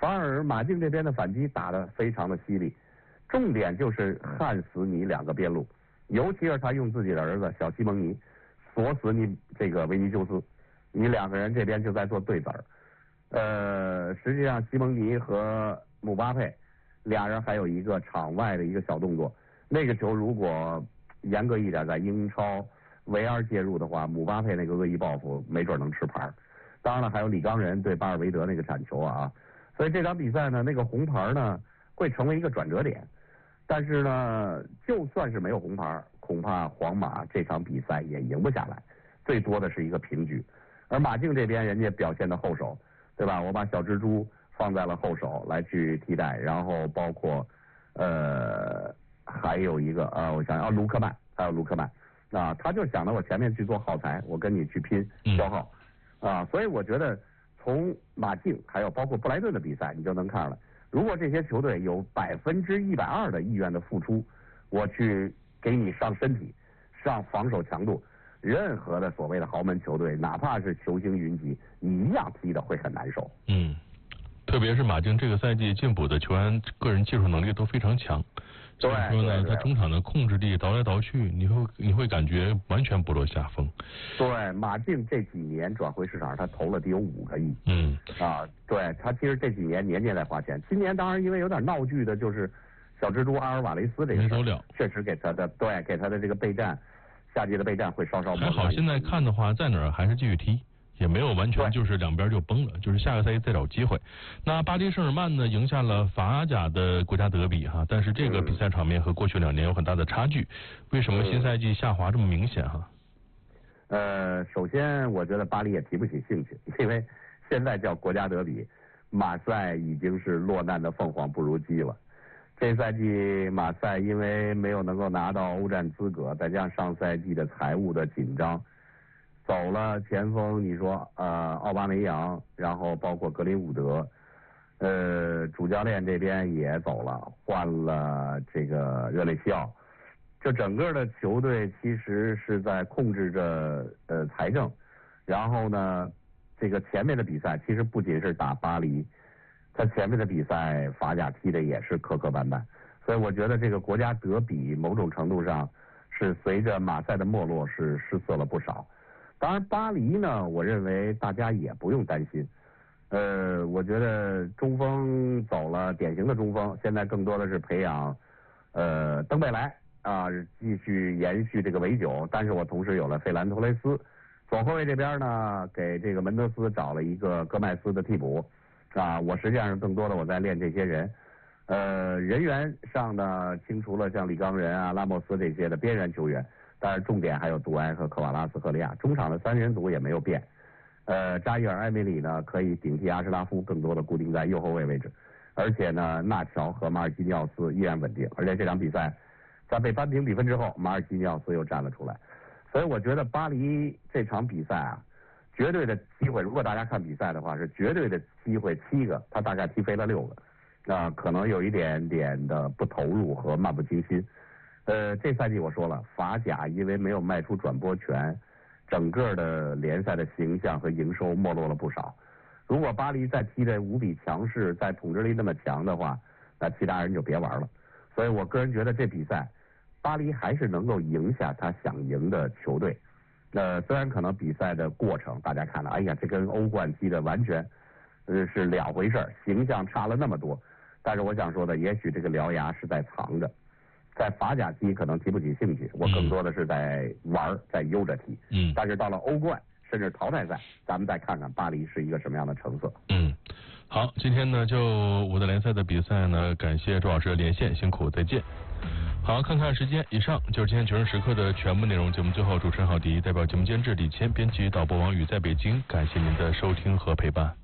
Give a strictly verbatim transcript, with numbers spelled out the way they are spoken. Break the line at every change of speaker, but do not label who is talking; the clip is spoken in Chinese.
反而马竞这边的反击打得非常的犀利，重点就是焊死你两个边路，尤其是他用自己的儿子小西蒙尼锁死你这个维尼修斯，你两个人这边就在做对子儿。呃，实际上西蒙尼和姆巴佩俩人还有一个场外的一个小动作，那个球如果严格一点在英超 V R 介入的话，姆巴佩那个恶意报复没准能吃牌。当然了，还有李刚仁对巴尔韦德那个铲球啊，所以这场比赛呢，那个红牌呢会成为一个转折点。但是呢，就算是没有红牌，恐怕皇马这场比赛也赢不下来，最多的是一个平局。而马竞这边人家表现的后手，对吧？我把小蜘蛛放在了后手来去替代，然后包括呃还有一个呃，我想想啊，卢克曼，还有卢克曼啊，他就想着我前面去做耗材，我跟你去拼消耗、嗯、啊，所以我觉得从马竞还有包括布莱顿的比赛，你就能看了。如果这些球队有百分之一百二的意愿的付出，我去给你上身体、上防守强度，任何的所谓的豪门球队，哪怕是球星云集，你一样踢的会很难受。
嗯，特别是马竞这个赛季进补的球员，个人技术能力都非常强。所以说呢，他中场的控制力倒来倒去，你会你会感觉完全不落下风。
对，马竞这几年转会市场他投了得有五个亿。
嗯。啊，
对他其实这几年年年在花钱，今年当然因为有点闹剧的就是小蜘蛛阿尔瓦雷斯这个事儿，确实给他的对给他的这个备战，夏季的备战会稍稍。
还好现在看的话，在哪儿还是继续踢。也没有完全就是两边就崩了，就是下个赛季再找机会。那巴黎圣日耳曼呢，赢下了法甲的国家德比哈，但是这个比赛场面和过去两年有很大的差距。为什么新赛季下滑这么明显哈？
呃，首先我觉得巴黎也提不起兴趣，因为现在叫国家德比，马赛已经是落难的凤凰不如鸡了。这赛季马赛因为没有能够拿到欧战资格，再加上上赛季的财务的紧张。走了前锋，你说呃奥巴梅扬，然后包括格林伍德，呃主教练这边也走了，换了这个热内西奥，就整个的球队其实是在控制着呃财政，然后呢这个前面的比赛其实不仅是打巴黎，他前面的比赛法甲踢的也是磕磕绊绊，所以我觉得这个国家德比某种程度上是随着马赛的没落是失色了不少。当然，巴黎呢，我认为大家也不用担心。呃，我觉得中锋走了，典型的中锋，现在更多的是培养呃登贝莱啊，继续延续这个维九。但是我同时有了费兰托雷斯，左后卫这边呢，给这个门德斯找了一个戈麦斯的替补啊。我实际上更多的我在练这些人。呃，人员上呢，清除了像里冈仁啊、拉莫斯这些的边缘球员。但是重点还有杜埃和科瓦拉斯赫利亚，中场的三人组也没有变。呃，扎伊尔埃梅里呢可以顶替阿什拉夫，更多的固定在右后卫位置。而且呢，纳乔和马尔基尼奥斯依然稳定。而且这场比赛在被扳平比分之后，马尔基尼奥斯又站了出来。所以我觉得巴黎这场比赛啊，绝对的机会，如果大家看比赛的话，是绝对的机会七个，他大概踢飞了六个，啊、呃，可能有一点点的不投入和漫不经心。呃，这赛季我说了，法甲因为没有卖出转播权，整个的联赛的形象和营收没落了不少。如果巴黎再踢得无比强势，再统治力那么强的话，那其他人就别玩了。所以我个人觉得这比赛，巴黎还是能够赢下他想赢的球队。呃，虽然可能比赛的过程大家看了，哎呀，这跟欧冠踢的完全呃是两回事，形象差了那么多。但是我想说的，也许这个獠牙是在藏着。在法甲踢可能提不起兴趣，我更多的是在玩，在悠着踢。嗯。但是到了欧冠甚至淘汰赛，咱们再看看巴黎是一个什么样的成色。
嗯。好，今天呢就五大联赛的比赛呢，感谢周老师的连线，辛苦，再见。好，看看时间，以上就是今天球人时刻的全部内容。节目最后，主持人郝迪代表节目监制李谦，编辑导播王宇在北京，感谢您的收听和陪伴。